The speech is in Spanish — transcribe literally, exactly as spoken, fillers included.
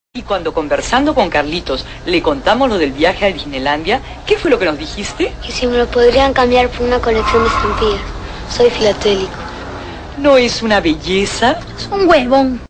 Y cuando conversando con Carlitos le contamos lo del viaje a Disneylandia, ¿qué fue lo que nos dijiste? Que si me lo podrían cambiar por una colección de estampillas. Soy filatélico. ¿No es una belleza? Es un huevón.